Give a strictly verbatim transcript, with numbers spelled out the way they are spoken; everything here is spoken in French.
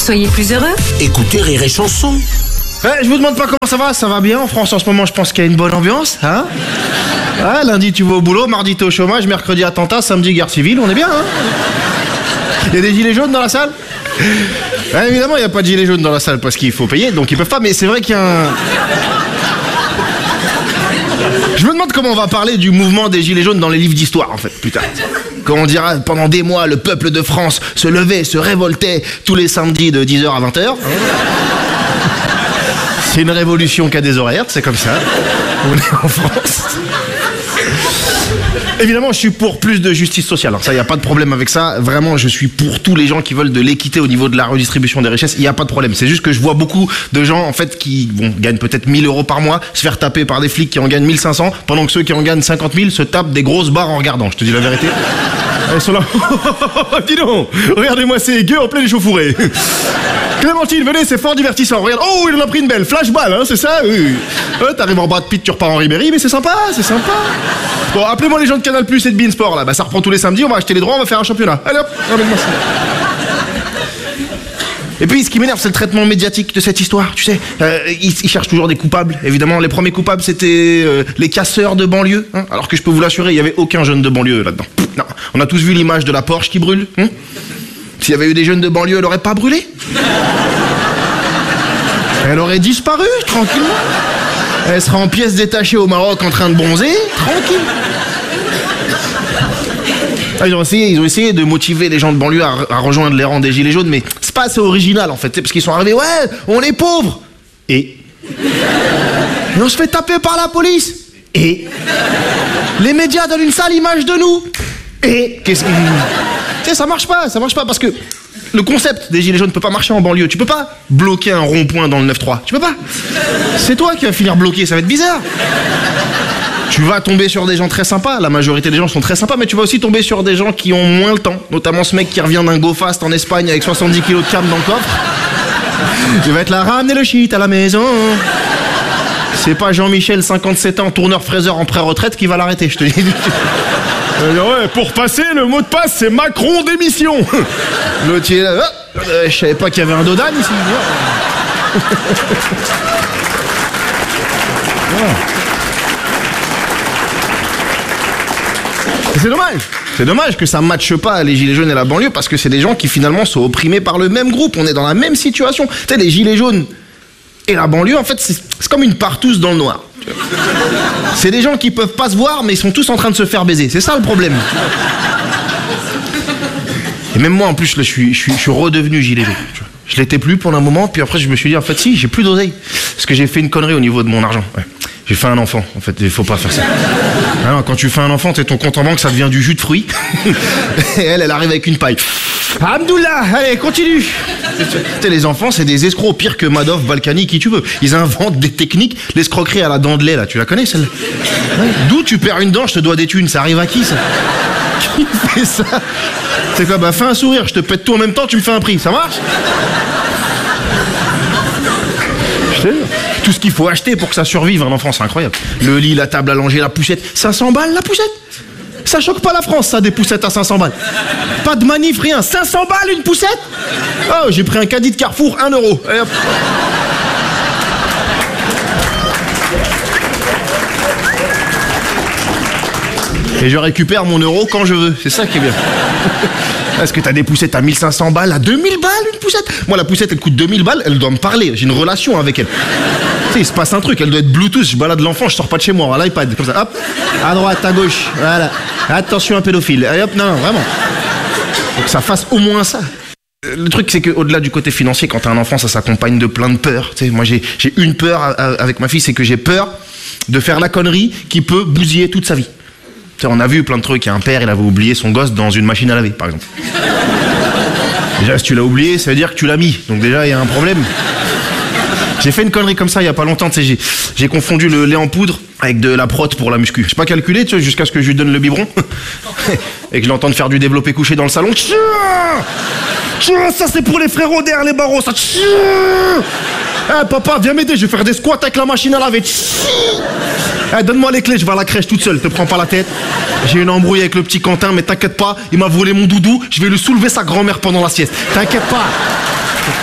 soyez plus heureux. Écoutez Rire et Chanson. Ouais, je vous demande pas comment ça va, ça va bien en France en ce moment, je pense qu'il y a une bonne ambiance, hein. Ouais, lundi tu vas au boulot, mardi t'es au chômage, mercredi attentat, samedi guerre civile, on est bien, hein. Il y a des gilets jaunes dans la salle? Ouais, évidemment il n'y a pas de gilets jaunes dans la salle parce qu'il faut payer, donc ils peuvent pas, mais c'est vrai qu'il y a un... Je me demande comment on va parler du mouvement des gilets jaunes dans les livres d'histoire en fait, putain. Quand on dira pendant des mois le peuple de France se levait, se révoltait tous les samedis de dix heures à vingt heures. C'est une révolution qui a des horaires, c'est comme ça. On est en France. Évidemment, je suis pour plus de justice sociale. Alors ça, il n'y a pas de problème avec ça. Vraiment, je suis pour tous les gens qui veulent de l'équité au niveau de la redistribution des richesses. Il n'y a pas de problème. C'est juste que je vois beaucoup de gens, en fait, qui bon, gagnent peut-être mille euros par mois, se faire taper par des flics qui en gagnent mille cinq cents, pendant que ceux qui en gagnent cinquante mille se tapent des grosses barres en regardant. Je te dis la vérité. Ils sont là. Dis donc, regardez-moi ces gueux en plein échauffourée. Clémentine, venez, c'est fort divertissant. Regarde, oh, il en a pris une belle flashball, hein, c'est ça? Oui. Euh, T'arrives en Brad Pitt, tu repars en Ribéry, mais c'est sympa, c'est sympa. Bon, appelez-moi les gens de Canal Plus et de Beansport, là. Bah, ça reprend tous les samedis, on va acheter les droits, on va faire un championnat. Allez hop, ramène-moi ça. Et puis, ce qui m'énerve, c'est le traitement médiatique de cette histoire, tu sais. Euh, ils, ils cherchent toujours des coupables. Évidemment, les premiers coupables, c'était euh, les casseurs de banlieue. Hein, alors que je peux vous l'assurer, il n'y avait aucun jeune de banlieue là-dedans. Non, on a tous vu l'image de la Porsche qui brûle. Hein. S'il y avait eu des jeunes de banlieue, elle aurait pas brûlé. Elle aurait disparu, tranquillement. Elle serait en pièces détachées au Maroc en train de bronzer, tranquille. Ah, ils ont essayé, ils ont essayé de motiver les gens de banlieue à, à rejoindre les rangs des gilets jaunes, mais c'est pas assez original en fait, parce qu'ils sont arrivés, ouais, on est pauvres. Et Et on se fait taper par la police. Et les médias donnent une sale image de nous. Et qu'est-ce que... Tu sais, ça marche pas, ça marche pas parce que le concept des gilets jaunes peut pas marcher en banlieue. Tu peux pas bloquer un rond-point dans le neuf trois. Tu peux pas. C'est toi qui vas finir bloqué, ça va être bizarre. Tu vas tomber sur des gens très sympas, la majorité des gens sont très sympas, mais tu vas aussi tomber sur des gens qui ont moins le temps, notamment ce mec qui revient d'un go fast en Espagne avec soixante-dix kilos de cam dans le coffre. Tu vas être là, ramener le shit à la maison. C'est pas Jean-Michel, cinquante-sept ans, tourneur-fraiseur en pré-retraite qui va l'arrêter, je te dis. Euh, ouais, pour passer, le mot de passe, c'est Macron démission. L'autre, il est là, oh, euh, je savais pas qu'il y avait un Dodan ici. Voilà. C'est dommage. C'est dommage que ça ne matche pas les gilets jaunes et la banlieue parce que c'est des gens qui finalement sont opprimés par le même groupe. On est dans la même situation. Tu sais, les gilets jaunes et la banlieue, en fait, c'est, c'est comme une partouze dans le noir. C'est des gens qui peuvent pas se voir, mais ils sont tous en train de se faire baiser. C'est ça le problème. Et même moi, en plus, là, je suis, je suis, je suis redevenu gilet jaune. Je l'étais plus pendant un moment, puis après, je me suis dit, en fait, si, j'ai plus d'oseille. Parce que j'ai fait une connerie au niveau de mon argent. Ouais. J'ai fait un enfant, en fait, il faut pas faire ça. Alors, quand tu fais un enfant, t'es ton compte en banque, ça devient du jus de fruits. Et elle, elle arrive avec une paille. Hamdoullah, allez, continue. T'sais, les enfants, c'est des escrocs, pire que Madoff, Balkany, qui tu veux. Ils inventent des techniques, l'escroquerie à la dent de lait, là, tu la connais, celle-là? Ouais. D'où tu perds une dent, je te dois des thunes, ça arrive à qui, ça? Qui fait ça? C'est quoi, bah, fais un sourire, je te pète tout en même temps, tu me fais un prix, ça marche? Je te jure. Tout ce qu'il faut acheter pour que ça survive, un enfant, c'est incroyable. Le lit, la table à langer, la poussette. cinq cents balles, la poussette? Ça choque pas la France, ça, des poussettes à cinq cents balles. Pas de manif, rien. cinq cents balles, une poussette? Oh, j'ai pris un caddie de Carrefour, un euro. Et hop. Et je récupère mon euro quand je veux. C'est ça qui est bien. Est-ce que t'as des poussettes à mille cinq cents balles, à deux mille balles une poussette? Moi, la poussette, elle coûte deux mille balles, elle doit me parler. J'ai une relation avec elle. Tu sais, il se passe un truc, elle doit être Bluetooth. Je balade l'enfant, je sors pas de chez moi, à l'iPad, comme ça. Hop, à droite, à gauche, voilà. Attention, un pédophile. Et hop, non, non, vraiment. Faut que ça fasse au moins ça. Le truc, c'est qu'au-delà du côté financier, quand t'as un enfant, ça s'accompagne de plein de peurs. Tu sais, moi, j'ai, j'ai une peur à, à, avec ma fille, c'est que j'ai peur de faire la connerie qui peut bousiller toute sa vie. Tu sais, on a vu plein de trucs. Il y a un père, il avait oublié son gosse dans une machine à laver, par exemple. Déjà, si tu l'as oublié, ça veut dire que tu l'as mis. Donc déjà, il y a un problème. J'ai fait une connerie comme ça il y a pas longtemps. Tu sais, j'ai, j'ai confondu le lait en poudre avec de la prot pour la muscu. J'ai pas calculé, tu sais, jusqu'à ce que je lui donne le biberon et que je l'entende faire du développé couché dans le salon. Ça, c'est pour les frérots derrière les barreaux. Ça. Ah, papa, viens m'aider. Je vais faire des squats avec la machine à laver. Eh, donne-moi les clés, je vais à la crèche toute seule, te prends pas la tête. J'ai une embrouille avec le petit Quentin, mais t'inquiète pas, il m'a volé mon doudou, je vais lui soulever sa grand-mère pendant la sieste. T'inquiète pas.